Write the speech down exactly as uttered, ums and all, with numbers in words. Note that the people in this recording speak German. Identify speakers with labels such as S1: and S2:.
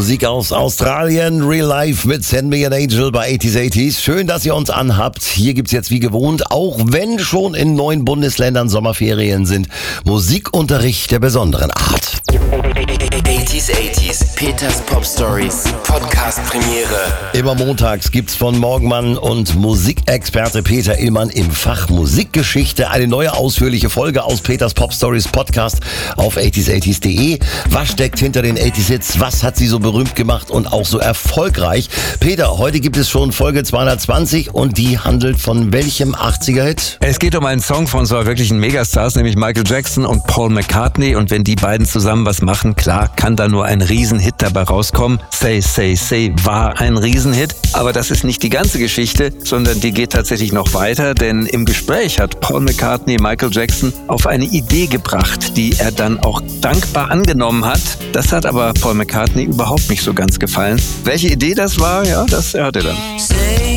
S1: Musik aus Australien, Real Life mit Send Me an Angel bei achtziger achtzig. Schön, dass ihr uns anhabt. Hier gibt's jetzt wie gewohnt, auch wenn schon in neun Bundesländern Sommerferien sind, Musikunterricht der besonderen Art.
S2: achtziger achtzig, Peters Pop Stories, Podcast Premiere.
S1: Immer montags gibt's von Morgenmann und Musikexperte Peter Illmann im Fach Musikgeschichte eine neue ausführliche Folge aus Peters Pop Stories Podcast auf achtziger achtzig punkt de. Was steckt hinter den achtziger Hits? Was hat sie so berühmt gemacht und auch so erfolgreich? Peter, heute gibt es schon Folge zweihundertzwanzig und die handelt von welchem achtziger-Hit?
S3: Es geht um einen Song von zwei wirklichen Megastars, nämlich Michael Jackson und Paul McCartney. Und wenn die beiden zusammen was machen, klar, kann da nur ein Riesenhit dabei rauskommen. Say, Say, Say war ein Riesenhit. Aber das ist nicht die ganze Geschichte, sondern die geht tatsächlich noch weiter. Denn im Gespräch hat Paul McCartney Michael Jackson auf eine Idee gebracht, die er dann auch dankbar angenommen hat. Das hat aber Paul McCartney überhaupt nicht so ganz gefallen. Welche Idee das war, ja, das hört ihr dann.
S2: Say